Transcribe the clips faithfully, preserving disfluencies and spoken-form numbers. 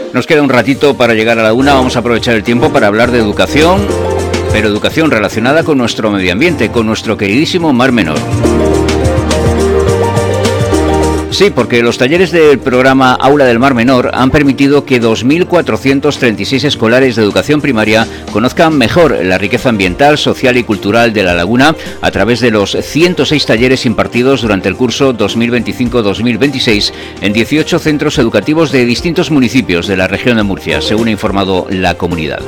Nos queda un ratito para llegar a la una. Vamos a aprovechar el tiempo para hablar de educación, pero educación relacionada con nuestro medio ambiente, con nuestro queridísimo Mar Menor. Sí, porque los talleres del programa Aula del Mar Menor han permitido que dos mil cuatrocientos treinta y seis escolares de educación primaria conozcan mejor la riqueza ambiental, social y cultural de la laguna a través de los ciento seis talleres impartidos durante el curso dos mil veinticinco dos mil veintiséis en dieciocho centros educativos de distintos municipios de la región de Murcia, según ha informado la comunidad.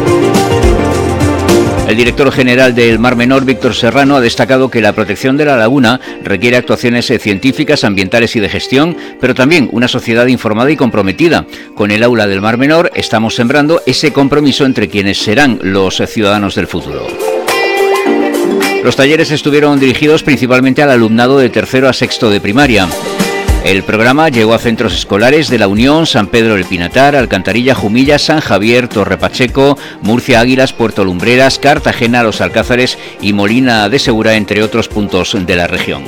El director general del Mar Menor, Víctor Serrano, ha destacado que la protección de la laguna requiere actuaciones científicas, ambientales y de gestión, pero también una sociedad informada y comprometida. Con el Aula del Mar Menor estamos sembrando ese compromiso entre quienes serán los ciudadanos del futuro. Los talleres estuvieron dirigidos principalmente al alumnado de tercero a sexto de primaria. El programa llegó a centros escolares de La Unión, San Pedro del Pinatar, Alcantarilla, Jumilla, San Javier, Torre Pacheco, Murcia, Águilas, Puerto Lumbreras, Cartagena, Los Alcázares y Molina de Segura, entre otros puntos de la región.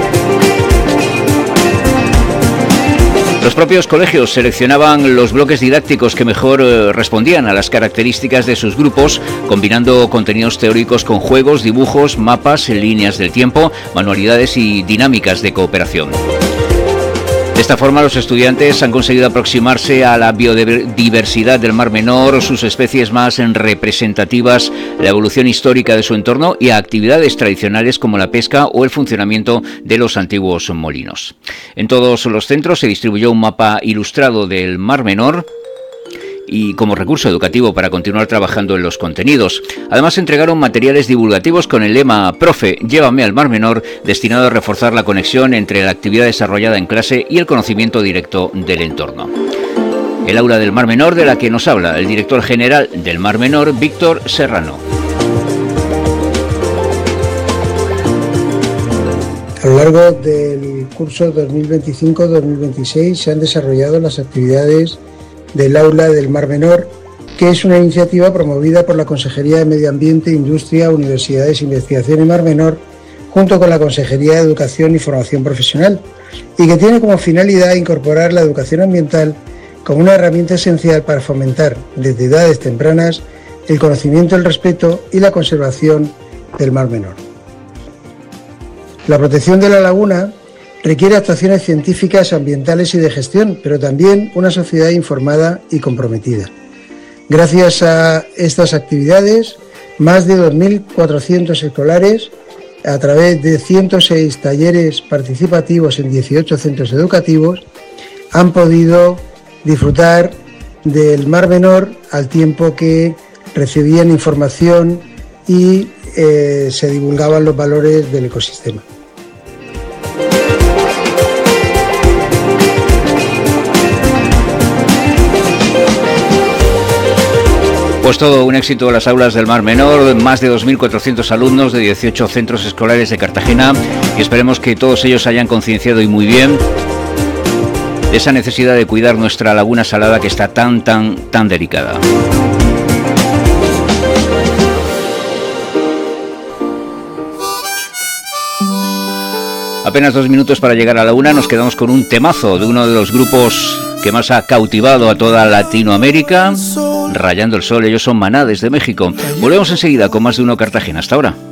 Los propios colegios seleccionaban los bloques didácticos que mejor eh, respondían a las características de sus grupos, combinando contenidos teóricos con juegos, dibujos, mapas, líneas del tiempo, manualidades y dinámicas de cooperación. De esta forma, los estudiantes han conseguido aproximarse a la biodiversidad del Mar Menor, sus especies más representativas, la evolución histórica de su entorno y a actividades tradicionales como la pesca o el funcionamiento de los antiguos molinos. En todos los centros se distribuyó un mapa ilustrado del Mar Menor y como recurso educativo para continuar trabajando en los contenidos. Además, se entregaron materiales divulgativos con el lema Profe, llévame al Mar Menor, destinado a reforzar la conexión entre la actividad desarrollada en clase y el conocimiento directo del entorno. El Aula del Mar Menor, de la que nos habla el director general del Mar Menor, Víctor Serrano. A lo largo del curso dos mil veinticinco dos mil veintiséis se han desarrollado las actividades del Aula del Mar Menor, que es una iniciativa promovida por la Consejería de Medio Ambiente, Industria, Universidades, Investigación y Mar Menor, junto con la Consejería de Educación y Formación Profesional, y que tiene como finalidad incorporar la educación ambiental como una herramienta esencial para fomentar, desde edades tempranas, el conocimiento, el respeto y la conservación del Mar Menor. La protección de la laguna requiere actuaciones científicas, ambientales y de gestión, pero también una sociedad informada y comprometida. Gracias a estas actividades, más de dos mil cuatrocientos escolares, a través de ciento seis talleres participativos en dieciocho centros educativos, han podido disfrutar del Mar Menor al tiempo que recibían información y eh, se divulgaban los valores del ecosistema. Pues todo un éxito en las aulas del Mar Menor, más de dos mil cuatrocientos alumnos de dieciocho centros escolares de Cartagena, y esperemos que todos ellos hayan concienciado y muy bien de esa necesidad de cuidar nuestra laguna salada que está tan, tan, tan delicada. Apenas dos minutos para llegar a la una, nos quedamos con un temazo de uno de los grupos que más ha cautivado a toda Latinoamérica, Rayando el Sol. Ellos son Maná, desde México. Volvemos enseguida con más de Uno Cartagena. Hasta ahora.